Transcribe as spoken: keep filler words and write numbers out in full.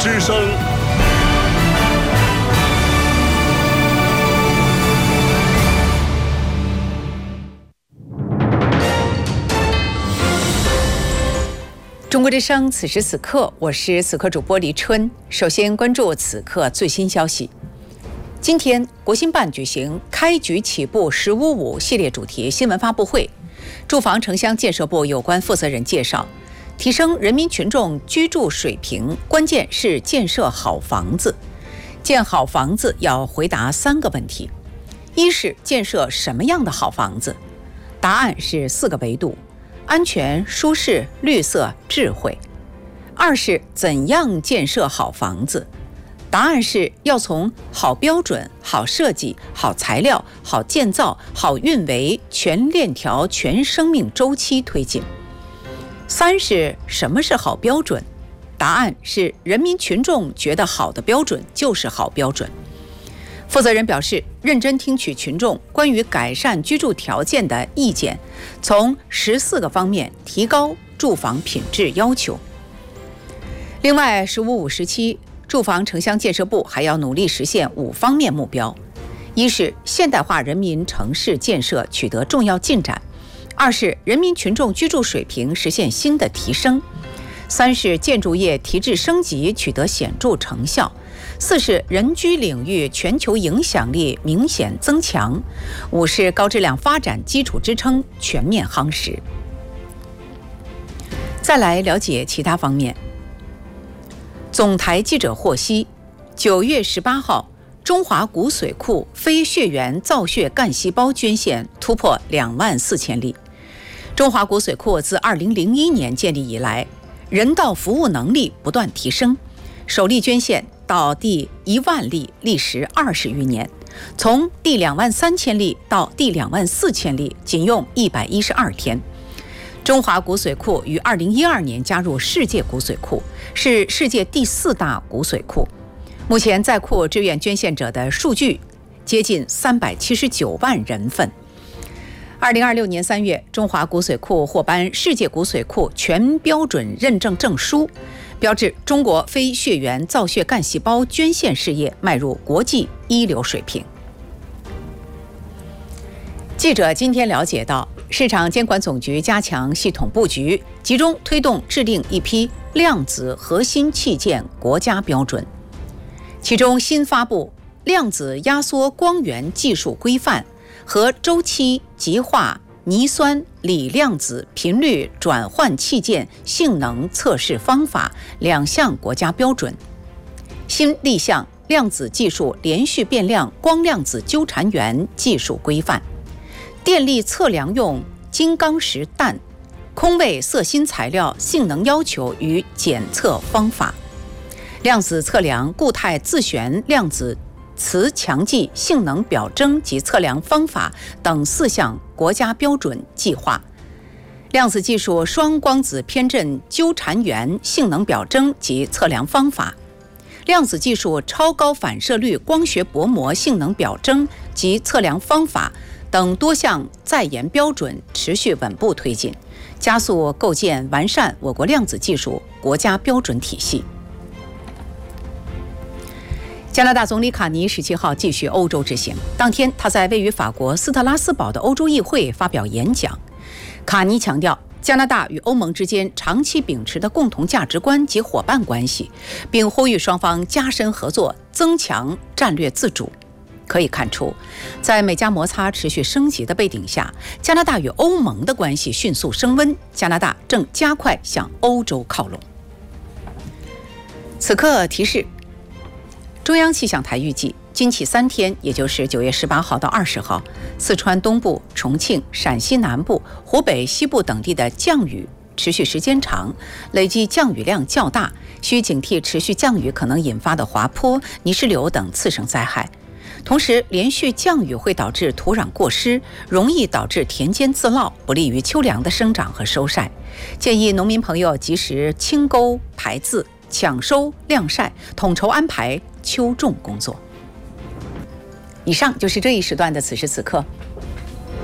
之声。 中国之声，此时此刻，我是此刻主播黎春。首先关注此刻最新消息。今天，国新办举行开局起步“十五五”系列主题新闻发布会。住房城乡建设部有关负责人介绍，提升人民群众居住水平，关键是建设好房子。建好房子要回答三个问题：一是建设什么样的好房子？答案是四个维度。安全、舒适、绿色、智慧。二是怎样建设好房子？答案是要从好标准、好设计、好材料、好建造、好运维全链条、全生命周期推进。三是什么是好标准？答案是人民群众觉得好的标准就是好标准。负责人表示，认真听取群众关于改善居住条件的意见，从十四个方面提高住房品质要求。另外，十五五时期，住房城乡建设部还要努力实现五方面目标：一是现代化人民城市建设取得重要进展；二是人民群众居住水平实现新的提升；三是建筑业提质升级取得显著成效；四是人居领域全球影响力明显增强；五是高质量发展基础支撑全面夯实。再来了解其他方面。总台记者获悉，九月十八号，中华骨髓库非血源造血干细胞捐献突破两万四千例。中华骨髓库自二零零一年建立以来，人道服务能力不断提升，首例捐献到第一万例历时二十余年，从第两万三千例到第两万四千例仅用一百一十二天。中华骨髓库于二零一二年加入世界骨髓库，是世界第四大骨髓库。目前在库志愿捐献者的数据接近三百七十九万人份。二零二六年三月，中华骨髓库获颁世界骨髓库全标准认证证书，标志中国非血源造血干细胞捐献事业迈入国际一流水平。记者今天了解到，市场监管总局加强系统布局，集中推动制定一批量子核心器件国家标准，其中新发布量子压缩光源技术规范和周期极化铌酸锂量子频率转换器件性能测试方法两项国家标准，新立项量子技术连续变量光量子纠缠源技术规范，电力测量用金刚石氮空位色芯材料性能要求与检测方法，量子测量固态自旋量子磁强剂性能表征及测量方法等四项国家标准计划，量子技术双光子偏振纠缠源性能表征及测量方法，量子技术超高反射率光学薄膜性能表征及测量方法等多项在研标准持续稳步推进，加速构建完善我国量子技术国家标准体系。加拿大总理卡尼十七号继续欧洲之行，当天他在位于法国斯特拉斯堡的欧洲议会发表演讲。卡尼强调，加拿大与欧盟之间长期秉持的共同价值观及伙伴关系，并呼吁双方加深合作，增强战略自主。可以看出，在美加摩擦持续升级的背景下，加拿大与欧盟的关系迅速升温，加拿大正加快向欧洲靠拢。此刻提示，中央气象台预计，今起三天，也就是九月十八号到二十号，四川东部、重庆、陕西南部、湖北西部等地的降雨持续时间长，累计降雨量较大，需警惕持续降雨可能引发的滑坡、泥石流等次生灾害。同时，连续降雨会导致土壤过湿，容易导致田间自涝，不利于秋粮的生长和收晒。建议农民朋友及时清沟排渍，抢收晾晒，统筹安排秋种工作。以上就是这一时段的此时此刻，